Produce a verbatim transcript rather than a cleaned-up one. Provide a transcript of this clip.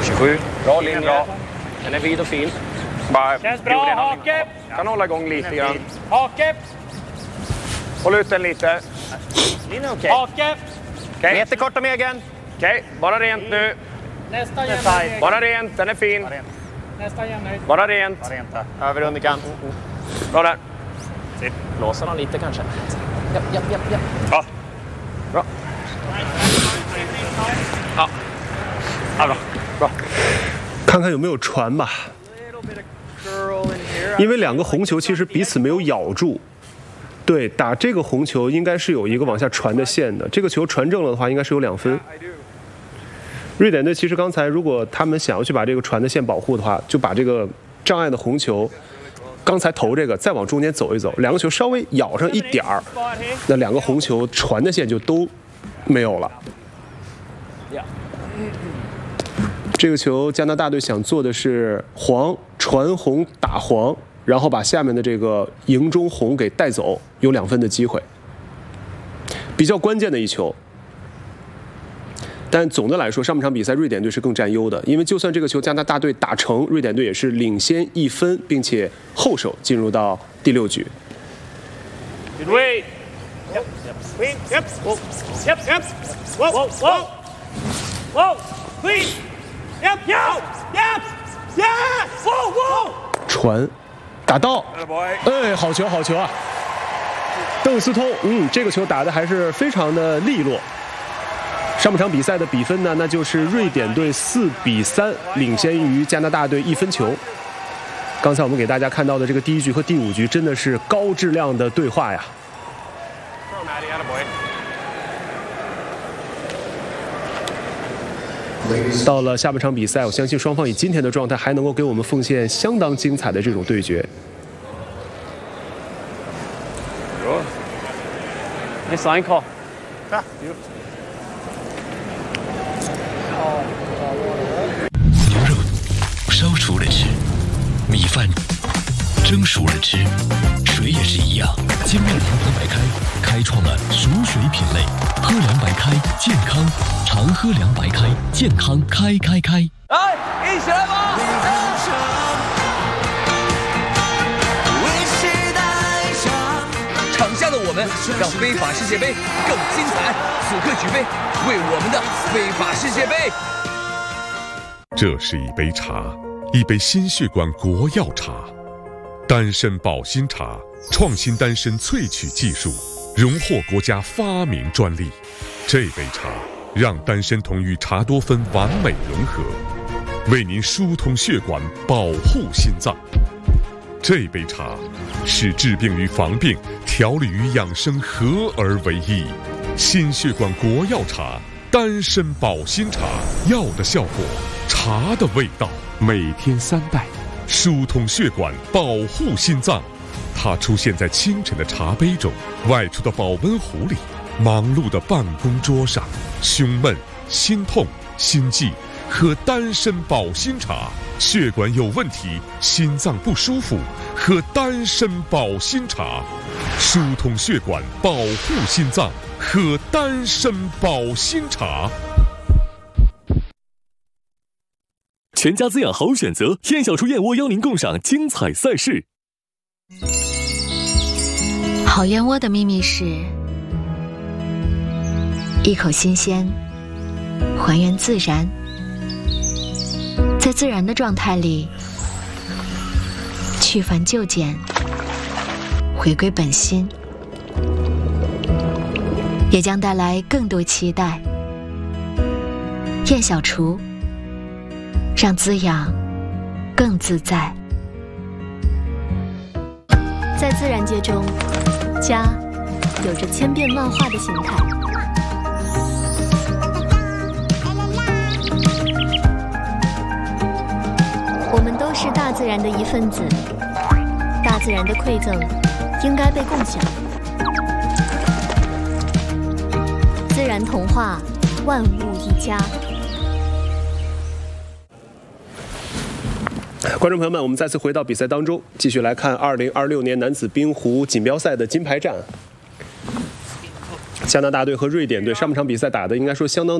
tjugosju. Bra linje. Den är vid och fin. Bara Känns bra, hake! Kan hålla igång lite grann. Hake! Håll ut den lite. Linjen okej. Hake! Okej. Jättekort om egen. Okej, bara rent nu. Nästa jämnhöjd. Bara rent, den är fin. Nästa jämnhöjd. Bara rent. Över underkant. Bra där. Blåser han lite kanske. Ja, ja, ja, ja. Ja. Bra. Ja. Ja, bra. Bra. 看看有没有传吧。因为两个红球其实彼此没有咬住。对，打这个红球应该是有一个往下传的线的。这个球传正了的话，应该是有两分。瑞典队其实刚才如果他们想要去把这个传的线保护的话，就把这个障碍的红球，刚才投这个再往中间走一走，两个球稍微咬上一点儿，那两个红球传的线就都没有了。这个球加拿大队想做的是黄传红打黄，然后把下面的这个赢中红给带走，有两分的机会，比较关键的一球。但总的来说，上半场比赛瑞典队是更占优的，因为就算这个球加拿大队打成，瑞典队也是领先一分，并且后手进入到第六局。 Good way. Yep. Clean. Yep. Whoa. Yep. Yep. Whoa. Whoa. Whoa. Whoa. Clean. Yep. Yep. Yep. Yes. Whoa. Whoa. 传，打到，哎，好球，好球啊！邓斯通，嗯，这个球打得还是非常的利落。上半场比赛的比分呢，那就是瑞典队四比三领先于加拿大队一分球。刚才我们给大家看到的这个第一局和第五局，真的是高质量的对话呀。到了下半场比赛，我相信双方以今天的状态还能够给我们奉献相当精彩的这种对决。 Nice line call. 牛肉烧熟了吃，米饭蒸熟了吃，水也是一样。金麦堂和白开开创了熟水品类，喝凉白开健康，常喝凉白开健康开开开。 来，一起来吧！ 场下的我们让非法世界杯更精彩，此刻举杯，为我们的非法世界杯。 这是一杯茶，一杯心血管国药茶，丹参保心茶，创新丹参萃取技术，荣获国家发明专利。这杯茶让丹参酮与茶多酚完美融合，为您疏通血管，保护心脏。这杯茶是治病与防病、调理与养生合而为一。心血管国药茶，丹参保心茶，药的效果，茶的味道，每天三袋，疏通血管，保护心脏。它出现在清晨的茶杯中，外出的保温壶里，忙碌的办公桌上。胸闷、心痛、心悸，喝丹参保心茶。血管有问题，心脏不舒服，喝丹参保心茶，疏通血管，保护心脏，喝丹参保心茶。 全家滋养好选择，燕小厨燕窝邀您共赏精彩赛事。 好燕窝的秘密是一口新鲜，还原自然，在自然的状态里去繁就简，回归本心，也将带来更多期待。燕小厨，让滋养更自在。 在自然界中，家有着千变万化的形态。我们都是大自然的一份子，大自然的馈赠应该被共享。自然童话，万物一家。 观众朋友们，我们再次回到比赛当中，继续来看二零二六年男子冰壶锦标赛的金牌战。加拿大队和瑞典队上半场比赛打的应该说相当